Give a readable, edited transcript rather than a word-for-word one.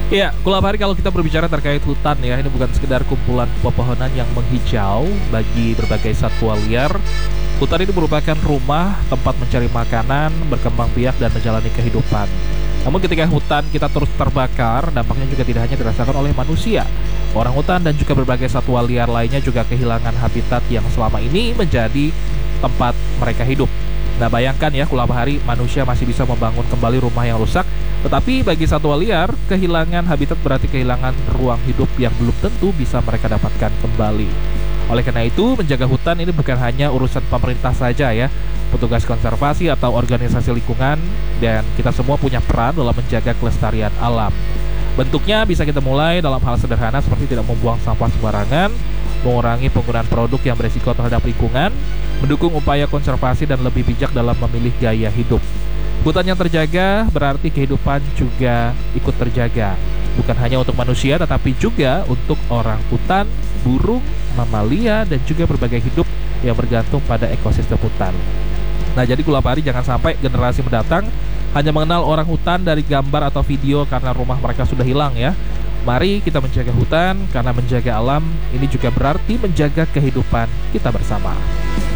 Iya, Kulabari kalau kita berbicara terkait hutan ya, ini bukan sekedar kumpulan pepohonan yang menghijau bagi berbagai satwa liar. Hutan ini merupakan rumah, tempat mencari makanan, berkembang biak, dan menjalani kehidupan. Namun ketika hutan kita terus terbakar, dampaknya juga tidak hanya dirasakan oleh manusia. Orang hutan dan juga berbagai satwa liar lainnya juga kehilangan habitat yang selama ini menjadi tempat mereka hidup. Nah bayangkan ya, Kulabari manusia masih bisa membangun kembali rumah yang rusak, tetapi bagi satwa liar, kehilangan habitat berarti kehilangan ruang hidup yang belum tentu bisa mereka dapatkan kembali. Oleh karena itu, menjaga hutan ini bukan hanya urusan pemerintah saja ya, petugas konservasi atau organisasi lingkungan, dan kita semua punya peran dalam menjaga kelestarian alam. Bentuknya bisa kita mulai dalam hal sederhana seperti tidak membuang sampah sembarangan, mengurangi penggunaan produk yang berisiko terhadap lingkungan, mendukung upaya konservasi, dan lebih bijak dalam memilih gaya hidup. Hutan yang terjaga berarti kehidupan juga ikut terjaga. Bukan hanya untuk manusia, tetapi juga untuk orang hutan, burung, mamalia, dan juga berbagai hidup yang bergantung pada ekosistem hutan. Nah, jadi Kulabari jangan sampai generasi mendatang hanya mengenal orang hutan dari gambar atau video karena rumah mereka sudah hilang ya. Mari kita menjaga hutan, karena menjaga alam ini juga berarti menjaga kehidupan kita bersama.